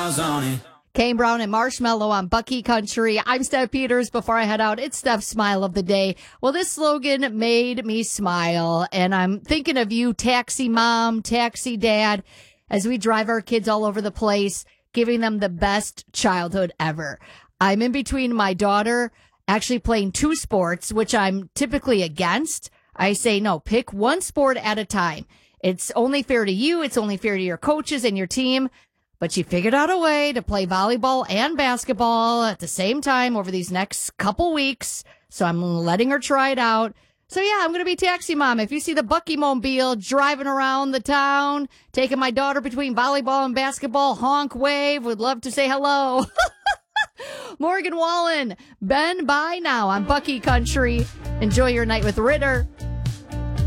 miles on it. Kane Brown and Marshmallow on Bucky Country. I'm Steph Peters. Before I head out, it's Steph's Smile of the Day. Well, this slogan made me smile, and I'm thinking of you, taxi mom, taxi dad, as we drive our kids all over the place, giving them the best childhood ever. I'm in between my daughter actually playing two sports, which I'm typically against. I say, no, pick one sport at a time. It's only fair to you. It's only fair to your coaches and your team. But she figured out a way to play volleyball and basketball at the same time over these next couple weeks. So I'm letting her try it out. So yeah, I'm going to be taxi mom. If you see the Bucky Mobile driving around the town, taking my daughter between volleyball and basketball, honk, wave, would love to say hello. Morgan Wallen, Ben, bye now on Bucky Country. Enjoy your night with Ritter.